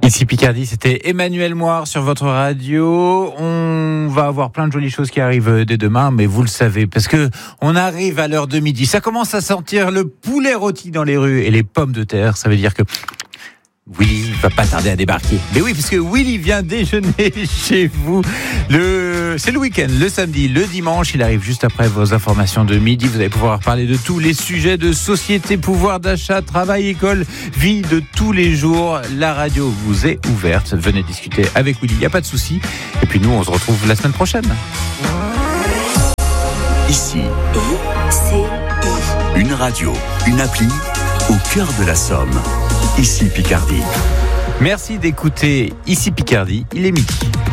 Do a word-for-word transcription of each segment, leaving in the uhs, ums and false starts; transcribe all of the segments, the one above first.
Ici Picardie, c'était Emmanuel Moire sur votre radio. On va avoir plein de jolies choses qui arrivent dès demain, mais vous le savez, parce que on arrive à l'heure de midi. Ça commence à sentir le poulet rôti dans les rues et les pommes de terre. Ça veut dire que Willy va pas tarder à débarquer. Mais oui, parce que Willy vient déjeuner chez vous. Le... C'est le week-end, le samedi, le dimanche. Il arrive juste après vos informations de midi. Vous allez pouvoir parler de tous les sujets de société, pouvoir d'achat, travail, école, vie de tous les jours. La radio vous est ouverte. Venez discuter avec Willy, il n'y a pas de souci. Et puis nous, on se retrouve la semaine prochaine. Ici, c'est une radio, une appli au cœur de la Somme. Ici Picardie. Merci d'écouter Ici Picardie, il est midi.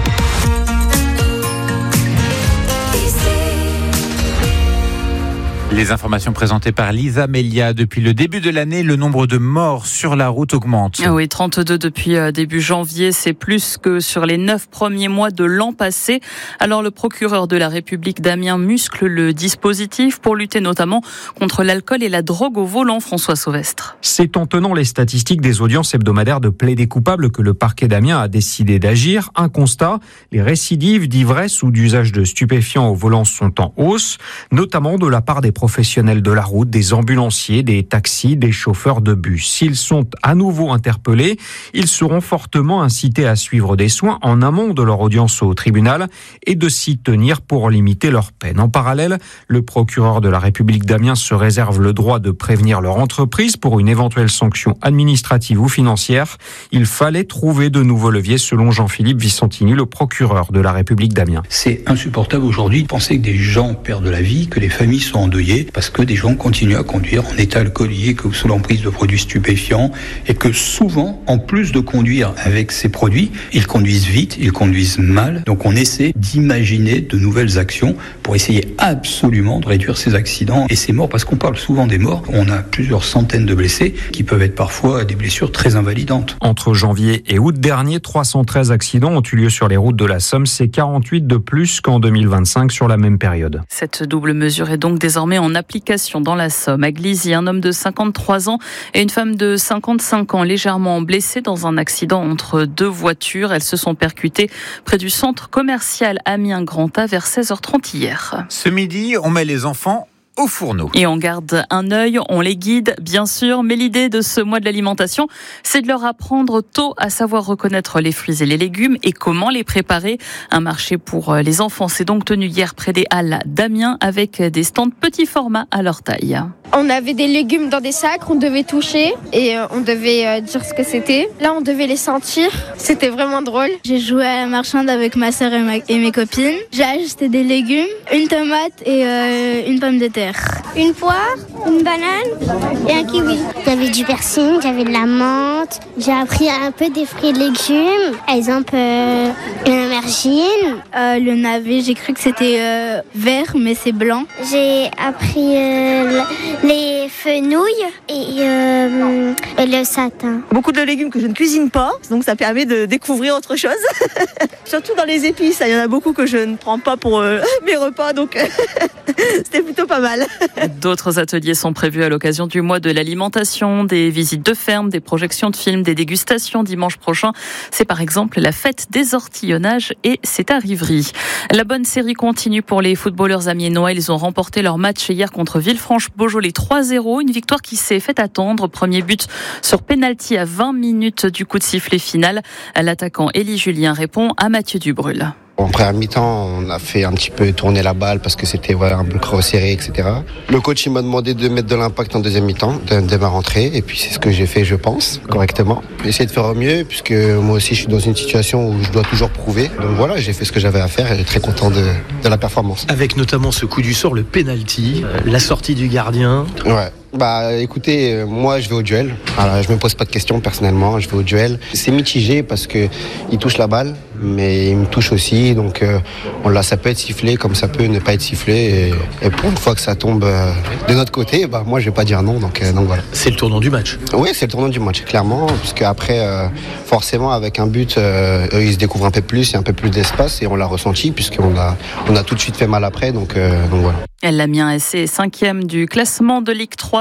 Les informations présentées par Lisa Melia. Depuis le début de l'année, le nombre de morts sur la route augmente. Ah oui, trente-deux depuis début janvier, c'est plus que sur les neuf premiers mois de l'an passé. Alors le procureur de la République d'Amiens muscle le dispositif pour lutter notamment contre l'alcool et la drogue au volant, François Sauvestre. C'est en tenant les statistiques des audiences hebdomadaires de plaidés coupables que le parquet d'Amiens a décidé d'agir. Un constat, les récidives d'ivresse ou d'usage de stupéfiants au volant sont en hausse, notamment de la part des professionnels de la route, des ambulanciers, des taxis, des chauffeurs de bus. S'ils sont à nouveau interpellés, ils seront fortement incités à suivre des soins en amont de leur audience au tribunal et de s'y tenir pour limiter leur peine. En parallèle, le procureur de la République d'Amiens se réserve le droit de prévenir leur entreprise pour une éventuelle sanction administrative ou financière. Il fallait trouver de nouveaux leviers selon Jean-Philippe Vicentini, le procureur de la République d'Amiens. C'est insupportable aujourd'hui de penser que des gens perdent la vie, que les familles sont endeuillées parce que des gens continuent à conduire en état alcoolique ou sous l'emprise de produits stupéfiants et que souvent, en plus de conduire avec ces produits, ils conduisent vite, ils conduisent mal. Donc on essaie d'imaginer de nouvelles actions pour essayer absolument de réduire ces accidents et ces morts, parce qu'on parle souvent des morts. On a plusieurs centaines de blessés qui peuvent être parfois des blessures très invalidantes. Entre janvier et août dernier, trois cent treize accidents ont eu lieu sur les routes de la Somme. C'est quarante-huit de plus qu'en deux mille vingt-cinq sur la même période. Cette double mesure est donc désormais en application dans la Somme. À Glizy, un homme de cinquante-trois ans et une femme de cinquante-cinq ans légèrement blessés dans un accident entre deux voitures. Elles se sont percutées près du centre commercial Amiens-Grand A vers seize heures trente hier. Ce midi, on met les enfants au fourneau. Et on garde un œil, on les guide, bien sûr, mais l'idée de ce mois de l'alimentation, c'est de leur apprendre tôt à savoir reconnaître les fruits et les légumes et comment les préparer. Un marché pour les enfants s'est donc tenu hier près des Halles d'Amiens avec des stands petits formats à leur taille. On avait des légumes dans des sacs, on devait toucher et on devait dire ce que c'était. Là, on devait les sentir. C'était vraiment drôle. J'ai joué à la marchande avec ma sœur et, ma, et mes copines. J'ai acheté des légumes, une tomate et euh, une pomme de terre. Une poire, une banane et un kiwi. Il y avait du persil, j'avais de la menthe. J'ai appris un peu des fruits et légumes. Par exemple, euh, une aubergine. Euh, le navet, j'ai cru que c'était euh, vert, mais c'est blanc. J'ai appris euh, les fenouilles et, euh, et le satin. Beaucoup de légumes que je ne cuisine pas, donc ça permet de découvrir autre chose. Surtout dans les épices, il y en a beaucoup que je ne prends pas pour euh, mes repas, donc c'était plutôt pas mal. D'autres ateliers sont prévus à l'occasion du mois de l'alimentation, des visites de ferme, des projections de films, des dégustations dimanche prochain. C'est par exemple la fête des ortillonnages et c'est à Rivry. La bonne série continue pour les footballeurs amiénois. Ils ont remporté leur match hier contre Villefranche-Beaujolais trois zéro. Une victoire qui s'est fait attendre. Premier but sur pénalty à vingt minutes du coup de sifflet final. L'attaquant Élie Julien répond à Mathieu Dubrul. En première mi-temps, on a fait un petit peu tourner la balle parce que c'était voilà, un peu resserré, et cetera. Le coach il m'a demandé de mettre de l'impact en deuxième mi-temps, dès ma rentrée, et puis c'est ce que j'ai fait, je pense, correctement. J'ai essayé de faire au mieux, puisque moi aussi je suis dans une situation où je dois toujours prouver. Donc voilà, j'ai fait ce que j'avais à faire et très content de, de la performance. Avec notamment ce coup du sort, le penalty, euh, la sortie du gardien. Ouais. Bah écoutez, euh, moi je vais au duel. Alors, je me pose pas de questions personnellement, je vais au duel. C'est mitigé parce que il touche la balle, mais il me touche aussi. Donc euh, on l'a, ça peut être sifflé comme ça peut ne pas être sifflé. Et, et pour une fois que ça tombe euh, de notre côté, bah moi je vais pas dire non. Donc, euh, donc voilà. C'est le tournant du match. Oui, c'est le tournant du match, clairement, parce qu'après, euh, forcément avec un but, euh, eux ils se découvrent un peu plus, il y a un peu plus d'espace et on l'a ressenti puisqu'on a, on a tout de suite fait mal après. Donc, euh, donc voilà. L'Amiens S C est cinquième du classement de Ligue trois.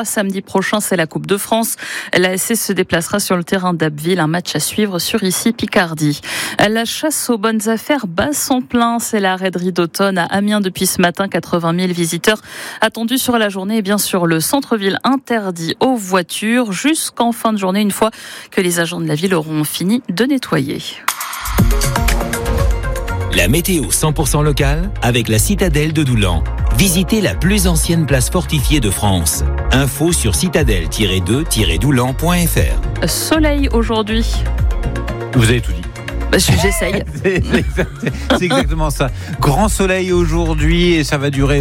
trois. Samedi prochain, c'est la Coupe de France. L'A S S se déplacera sur le terrain d'Abbeville. Un match à suivre sur Ici Picardie. La chasse aux bonnes affaires bat son plein. C'est la raiderie d'automne à Amiens depuis ce matin. quatre-vingt mille visiteurs attendus sur la journée. Et bien sûr, le centre-ville interdit aux voitures jusqu'en fin de journée, une fois que les agents de la ville auront fini de nettoyer. La météo cent pour cent locale avec la citadelle de Doulan. Visitez la plus ancienne place fortifiée de France. Info sur citadelle tiret deux tiret doulan point f r. Soleil aujourd'hui. Vous avez tout dit. J'essaye. C'est exactement ça. Grand soleil aujourd'hui et ça va durer